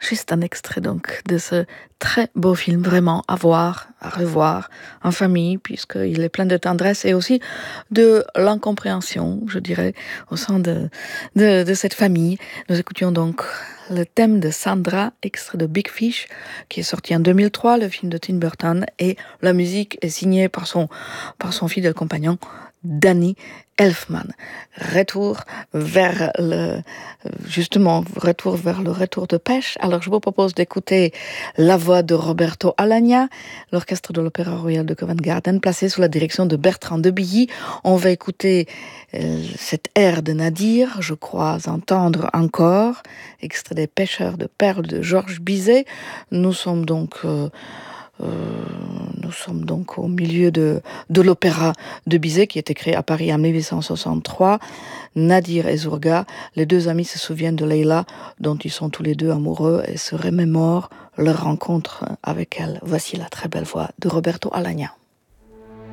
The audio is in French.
Juste un extrait donc de ce très beau film, vraiment à voir, à revoir en famille, puisqu'il est plein de tendresse et aussi de l'incompréhension, je dirais, au sein de cette famille. Nous écoutions donc le thème de Sandra, extrait de Big Fish, qui est sorti en 2003, le film de Tim Burton, et la musique est signée par son fidèle compagnon, Danny Elfman. Retour vers le retour de pêche. Alors je vous propose d'écouter la voix de Roberto Alagna, l'orchestre de l'Opéra Royal de Covent Garden, placé sous la direction de Bertrand de Billy. On va écouter cet air de Nadir, je crois entendre encore, extrait des Pêcheurs de perles de Georges Bizet. Nous sommes donc au milieu de l'opéra de Bizet qui a été créé à Paris en 1863. Nadir et Zourga, les deux amis se souviennent de Leila, dont ils sont tous les deux amoureux et se remémorent leur rencontre avec elle. Voici la très belle voix de Roberto Alagna.